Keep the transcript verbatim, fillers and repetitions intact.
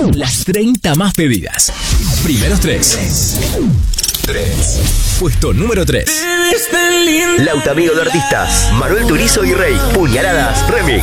Las treinta más pedidas. Primeros tres. tres. Puesto número tres. Lauta Amigo de Artistas, Manuel Turizo y Rey, Puñaladas, Remix.